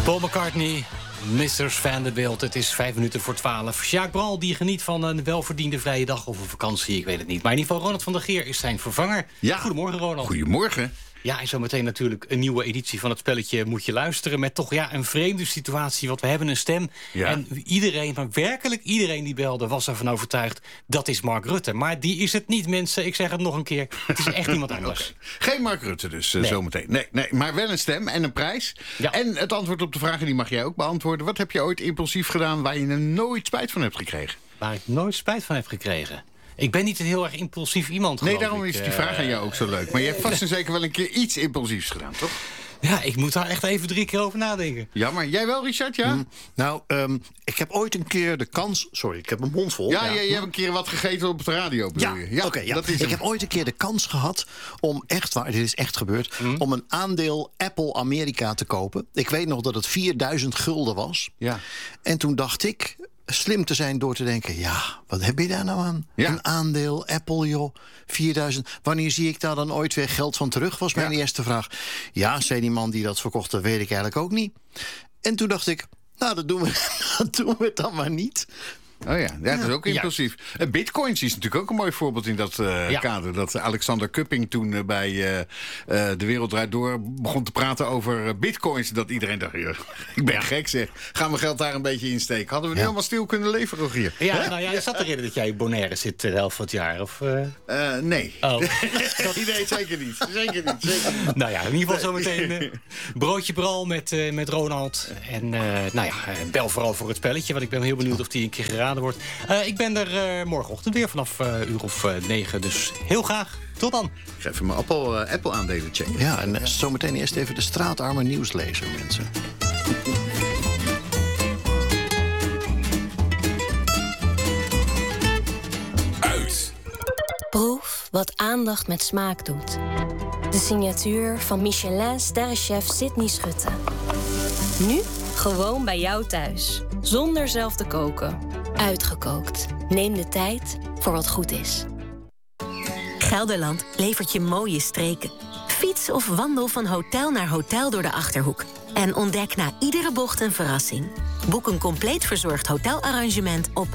Paul McCartney, Mr. Vanderbilt. Het is 11:05. Sjaak Bral die geniet van een welverdiende vrije dag of een vakantie, ik weet het niet. Maar in ieder geval, Ronald van der Geer is zijn vervanger. Ja. Goedemorgen, Ronald. Goedemorgen. Ja, en zometeen natuurlijk een nieuwe editie van het spelletje Moet je luisteren. Met toch een vreemde situatie, want we hebben een stem. Ja. En iedereen, maar werkelijk iedereen die belde, was ervan overtuigd, dat is Mark Rutte. Maar die is het niet, mensen. Ik zeg het nog een keer. Het is echt iemand anders. Okay. Geen Mark Rutte dus, Nee. zometeen. Nee, maar wel een stem en een prijs. Ja. En het antwoord op de vragen, die mag jij ook beantwoorden. Wat heb je ooit impulsief gedaan waar je er nooit spijt van hebt gekregen? Waar ik nooit spijt van heb gekregen. Ik ben niet een heel erg impulsief iemand. Nee, geloof daarom ik. is die vraag aan jou ook zo leuk. Maar je hebt vast en zeker wel een keer iets impulsiefs gedaan, toch? Ja, ik moet daar echt even 3 keer over nadenken. Ja, maar jij wel, Richard, ja? Ik heb ooit een keer de kans... Sorry, ik heb mijn mond vol. Ja, je hebt een keer wat gegeten op de radio, bedoel je? Ja, oké. Dat is ik hem. heb ooit een keer de kans gehad om echt waar, dit is echt gebeurd, om een aandeel Apple Amerika te kopen. Ik weet nog dat het 4000 gulden was. Ja. En toen dacht ik slim te zijn door te denken, ja, wat heb je daar nou aan? Ja. Een aandeel Apple, joh, 4000. Wanneer zie ik daar dan ooit weer geld van terug, was mijn eerste vraag. Ja, zei die man die dat verkocht, dat weet ik eigenlijk ook niet. En toen dacht ik, nou, dat doen we dan maar niet. Oh ja, dat is ook impulsief. Bitcoins is natuurlijk ook een mooi voorbeeld in dat kader. Dat Alexander Cupping toen bij De Wereld Draait Door begon te praten over bitcoins. Dat iedereen dacht, ik ben gek zeg. Gaan we geld daar een beetje in steken? Hadden we nu helemaal stil kunnen leven, Rogier? Ja, nou ja, je zat erin dat jij in Bonaire zit de helft van het jaar, of... Nee. Oh. Nee, zeker niet. Zeker niet. Nou ja, in ieder geval zometeen broodje bral met Ronald. En bel vooral voor het spelletje, want ik ben heel benieuwd of die een keer geraden wordt. Ik ben er morgenochtend weer vanaf uur of 9, dus heel graag. Tot dan. Ik ga even mijn Apple-aandelen checken. Ja, en zometeen eerst even de straatarme nieuwslezer, mensen. Proef wat aandacht met smaak doet. De signatuur van Michelin-sterrenchef Sydney Schutte. Nu gewoon bij jou thuis. Zonder zelf te koken. Uitgekookt. Neem de tijd voor wat goed is. Gelderland levert je mooie streken. Fiets of wandel van hotel naar hotel door de Achterhoek. En ontdek na iedere bocht een verrassing. Boek een compleet verzorgd hotelarrangement op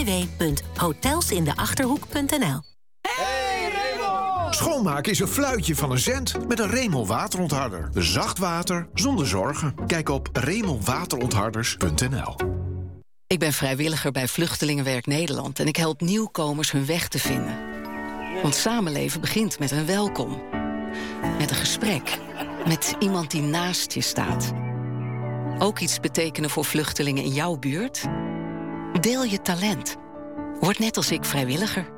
www.hotelsindeachterhoek.nl. Schoonmaken is een fluitje van een cent met een Remel waterontharder. Zacht water zonder zorgen. Kijk op remelwaterontharders.nl. Ik ben vrijwilliger bij Vluchtelingenwerk Nederland en ik help nieuwkomers hun weg te vinden. Want samenleven begint met een welkom. Met een gesprek. Met iemand die naast je staat. Ook iets betekenen voor vluchtelingen in jouw buurt? Deel je talent. Word net als ik vrijwilliger.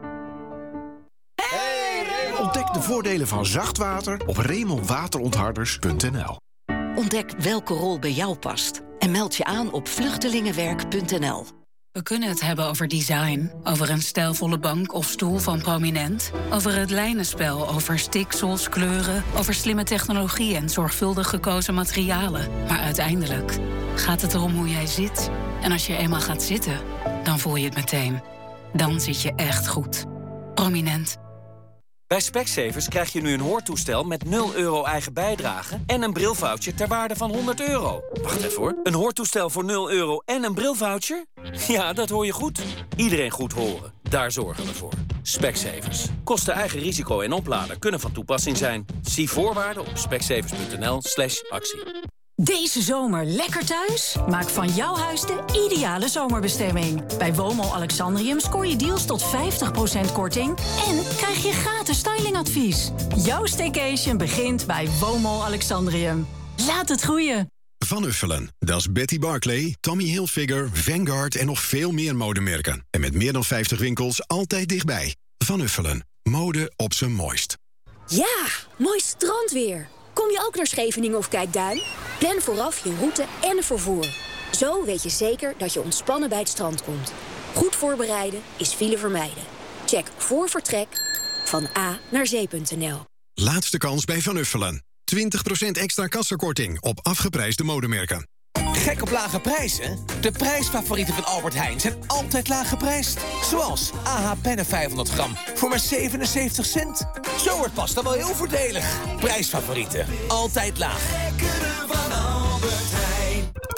Ontdek de voordelen van zacht water op remelwaterontharders.nl. Ontdek welke rol bij jou past. En meld je aan op vluchtelingenwerk.nl. We kunnen het hebben over design, over een stijlvolle bank of stoel van Prominent, over het lijnenspel, over stiksels, kleuren, over slimme technologie en zorgvuldig gekozen materialen. Maar uiteindelijk gaat het erom hoe jij zit. En als je eenmaal gaat zitten, dan voel je het meteen. Dan zit je echt goed. Prominent. Bij Specsavers krijg je nu een hoortoestel met 0 euro eigen bijdrage en een brilvoucher ter waarde van €100. Wacht even hoor. Een hoortoestel voor 0 euro en een brilvoucher? Ja, dat hoor je goed. Iedereen goed horen. Daar zorgen we voor. Specsavers. Kosten eigen risico en oplader kunnen van toepassing zijn. Zie voorwaarden op specsavers.nl/actie. Deze zomer lekker thuis? Maak van jouw huis de ideale zomerbestemming. Bij WOMO Alexandrium scoor je deals tot 50% korting... en krijg je gratis stylingadvies. Jouw staycation begint bij WOMO Alexandrium. Laat het groeien. Van Uffelen, dat is Betty Barclay, Tommy Hilfiger, Vanguard en nog veel meer modemerken. En met meer dan 50 winkels altijd dichtbij. Van Uffelen, mode op zijn mooist. Ja, mooi strandweer. Kom je ook naar Scheveningen of Kijkduin? Plan vooraf je route en vervoer. Zo weet je zeker dat je ontspannen bij het strand komt. Goed voorbereiden is file vermijden. Check voor vertrek van A naar zee.nl. Laatste kans bij Van Uffelen. 20% extra kassakorting op afgeprijsde modemerken. Gek op lage prijzen? De prijsfavorieten van Albert Heijn zijn altijd laag geprijsd. Zoals AH pennen 500 gram voor maar 77 cent. Zo wordt pasta wel heel voordelig. Prijsfavorieten, altijd laag. Lekkere van Albert Heijn.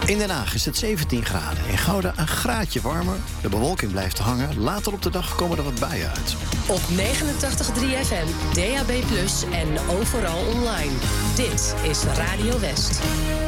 In Den Haag is het 17 graden. In Gouda een graadje warmer. De bewolking blijft hangen. Later op de dag komen er wat buien uit. Op 89.3 FM, DAB+ en overal online. Dit is Radio West.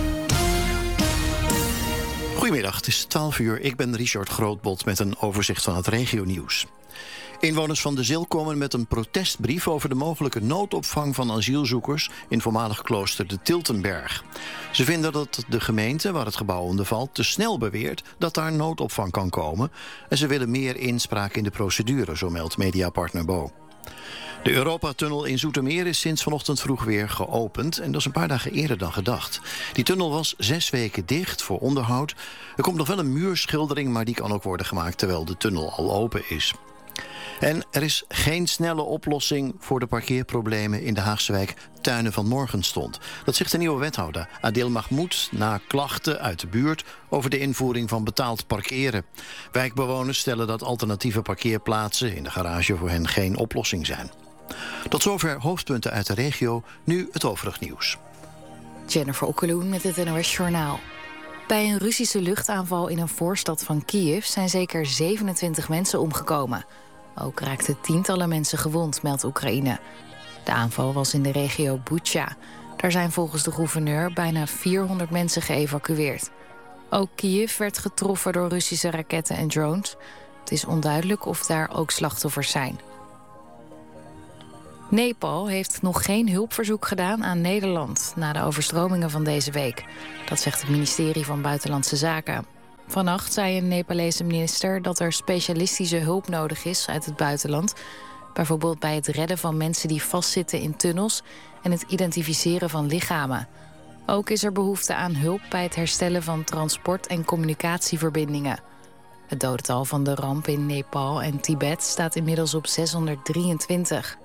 Goedemiddag, het is 12 uur. Ik ben Richard Grootbot met een overzicht van het regionieuws. Inwoners van De Zil komen met een protestbrief over de mogelijke noodopvang van asielzoekers in voormalig klooster de Tiltenberg. Ze vinden dat de gemeente waar het gebouw onder valt te snel beweert dat daar noodopvang kan komen. En ze willen meer inspraak in de procedure, zo meldt mediapartner Bo. De Europatunnel in Zoetermeer is sinds vanochtend vroeg weer geopend. En dat is een paar dagen eerder dan gedacht. Die tunnel was 6 weken dicht voor onderhoud. Er komt nog wel een muurschildering, maar die kan ook worden gemaakt terwijl de tunnel al open is. En er is geen snelle oplossing voor de parkeerproblemen in de Haagse wijk Tuinen van Morgenstond. Dat zegt de nieuwe wethouder Adil Mahmoud na klachten uit de buurt over de invoering van betaald parkeren. Wijkbewoners stellen dat alternatieve parkeerplaatsen in de garage voor hen geen oplossing zijn. Tot zover hoofdpunten uit de regio, nu het overig nieuws. Jennifer Okkeloen met het NOS Journaal. Bij een Russische luchtaanval in een voorstad van Kiev zijn zeker 27 mensen omgekomen. Ook raakten tientallen mensen gewond, meldt Oekraïne. De aanval was in de regio Bucha. Daar zijn volgens de gouverneur bijna 400 mensen geëvacueerd. Ook Kiev werd getroffen door Russische raketten en drones. Het is onduidelijk of daar ook slachtoffers zijn. Nepal heeft nog geen hulpverzoek gedaan aan Nederland na de overstromingen van deze week. Dat zegt het ministerie van Buitenlandse Zaken. Vannacht zei een Nepalese minister dat er specialistische hulp nodig is uit het buitenland. Bijvoorbeeld bij het redden van mensen die vastzitten in tunnels en het identificeren van lichamen. Ook is er behoefte aan hulp bij het herstellen van transport- en communicatieverbindingen. Het dodental van de ramp in Nepal en Tibet staat inmiddels op 623.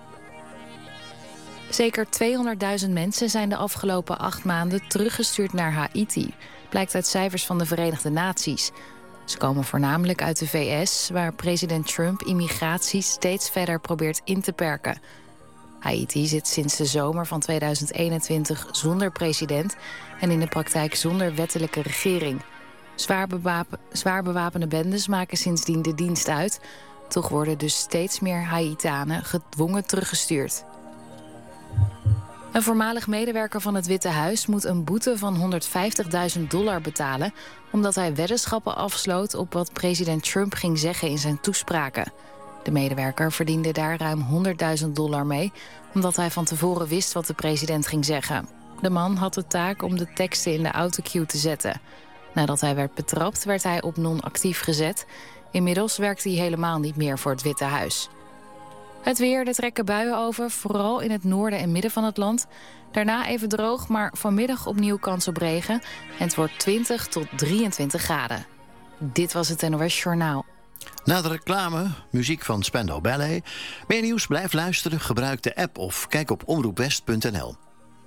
Zeker 200.000 mensen zijn de afgelopen 8 maanden teruggestuurd naar Haiti, blijkt uit cijfers van de Verenigde Naties. Ze komen voornamelijk uit de VS, waar president Trump immigratie steeds verder probeert in te perken. Haiti zit sinds de zomer van 2021 zonder president en in de praktijk zonder wettelijke regering. Zwaar bewapende bendes maken sindsdien de dienst uit. Toch worden dus steeds meer Haitianen gedwongen teruggestuurd. Een voormalig medewerker van het Witte Huis moet een boete van $150.000 betalen, omdat hij weddenschappen afsloot op wat president Trump ging zeggen in zijn toespraken. De medewerker verdiende daar ruim $100.000 mee, omdat hij van tevoren wist wat de president ging zeggen. De man had de taak om de teksten in de autocue te zetten. Nadat hij werd betrapt, werd hij op non-actief gezet. Inmiddels werkt hij helemaal niet meer voor het Witte Huis. Het weer, er trekken buien over, vooral in het noorden en midden van het land. Daarna even droog, maar vanmiddag opnieuw kans op regen. En het wordt 20 tot 23 graden. Dit was het NOS Journaal. Na de reclame, muziek van Spandau Ballet. Meer nieuws, blijf luisteren, gebruik de app of kijk op omroepwest.nl.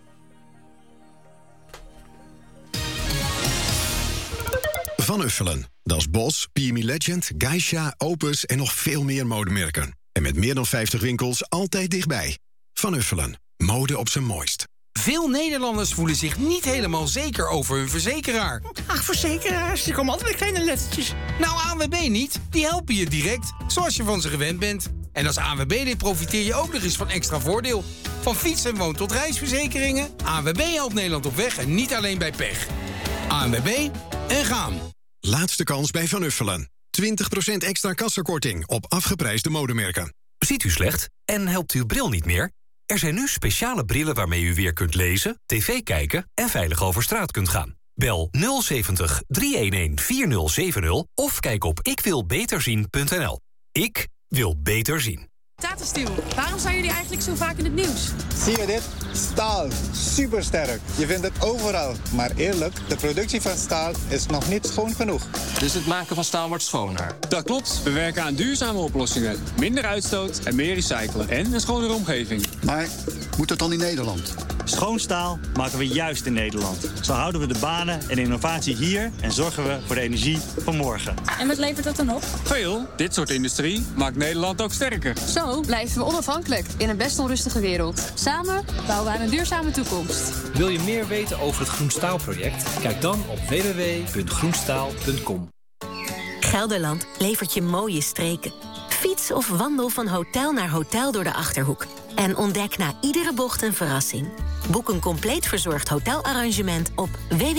Van Uffelen, dat is Bos, PME Legend, Geisha, Opus en nog veel meer modemerken. En met meer dan 50 winkels altijd dichtbij. Van Uffelen, mode op zijn mooist. Veel Nederlanders voelen zich niet helemaal zeker over hun verzekeraar. Ach, verzekeraars, die komen altijd met kleine lettertjes. Nou, ANWB niet. Die helpen je direct, zoals je van ze gewend bent. En als ANWB-lid profiteer je ook nog eens van extra voordeel. Van fiets- en woon- tot reisverzekeringen. ANWB helpt Nederland op weg en niet alleen bij pech. ANWB en gaan. Laatste kans bij Van Uffelen. 20% extra kassakorting op afgeprijsde modemerken. Ziet u slecht en helpt uw bril niet meer? Er zijn nu speciale brillen waarmee u weer kunt lezen, tv kijken en veilig over straat kunt gaan. Bel 070 311 4070 of kijk op ikwilbeterzien.nl. Ik wil beter zien. Tata Steel, waarom zijn jullie eigenlijk zo vaak in het nieuws? Zie je dit? Staal. Supersterk. Je vindt het overal. Maar eerlijk, de productie van staal is nog niet schoon genoeg. Dus het maken van staal wordt schoner? Dat klopt. We werken aan duurzame oplossingen. Minder uitstoot en meer recyclen. En een schonere omgeving. Maar moet het dan in Nederland? Schoon staal maken we juist in Nederland. Zo houden we de banen en innovatie hier en zorgen we voor de energie van morgen. En wat levert dat dan op? Veel. Dit soort industrie maakt Nederland ook sterker. Zo blijven we onafhankelijk in een best onrustige wereld. Samen bouwen we aan een duurzame toekomst. Wil je meer weten over het Groenstaalproject? Kijk dan op www.groenstaal.com. Gelderland levert je mooie streken. Fiets of wandel van hotel naar hotel door de Achterhoek. En ontdek na iedere bocht een verrassing. Boek een compleet verzorgd hotelarrangement op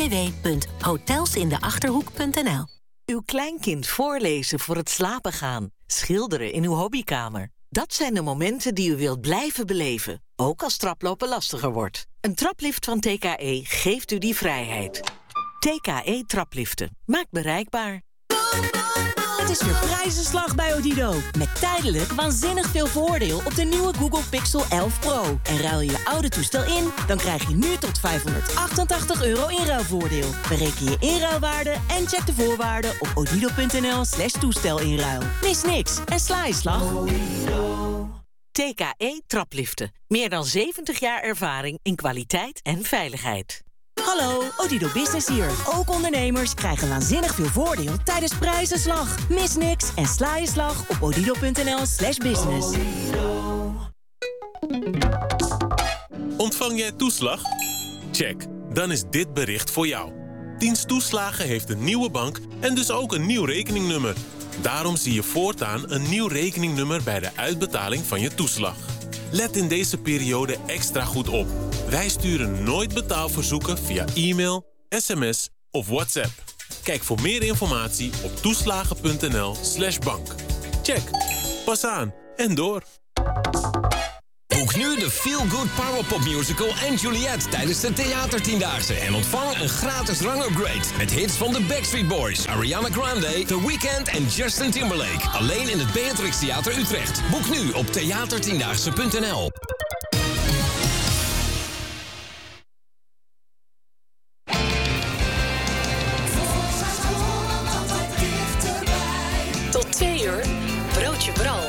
www.hotelsindeachterhoek.nl. Uw kleinkind voorlezen voor het slapen gaan. Schilderen in uw hobbykamer. Dat zijn de momenten die u wilt blijven beleven. Ook als traplopen lastiger wordt. Een traplift van TKE geeft u die vrijheid. TKE Trapliften. Maakt bereikbaar. Het is weer prijzenslag bij Odido. Met tijdelijk waanzinnig veel voordeel op de nieuwe Google Pixel 11 Pro. En ruil je je oude toestel in, dan krijg je nu tot €588 inruilvoordeel. Bereken je inruilwaarde en check de voorwaarden op odido.nl/toestelinruil. Mis niks en sla je slag. TKE Trapliften. Meer dan 70 jaar ervaring in kwaliteit en veiligheid. Hallo, Odido Business hier. Ook ondernemers krijgen waanzinnig veel voordeel tijdens prijzenslag. Mis niks en sla je slag op odido.nl/business. Ontvang jij toeslag? Check. Dan is dit bericht voor jou. Dienst Toeslagen heeft een nieuwe bank en dus ook een nieuw rekeningnummer. Daarom zie je voortaan een nieuw rekeningnummer bij de uitbetaling van je toeslag. Let in deze periode extra goed op. Wij sturen nooit betaalverzoeken via e-mail, sms of WhatsApp. Kijk voor meer informatie op toeslagen.nl/bank. Check. Pas aan en door. Boek nu de Feel Good Powerpop Musical en Juliet tijdens de Theatertiendaagse. En ontvang een gratis rangupgrade met hits van de Backstreet Boys, Ariana Grande, The Weeknd en Justin Timberlake. Alleen in het Beatrix Theater Utrecht. Boek nu op theatertiendaagse.nl. Tot 2 uur, Broodje Bral.